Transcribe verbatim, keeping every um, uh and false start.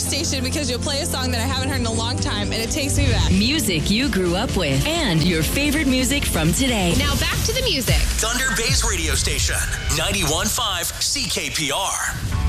station because you'll play a song that I haven't heard in a long time, and it takes me back. Music you grew up with and your favorite music from today. Now back to the music. Thunder Bay's radio station, ninety-one point five C K P R.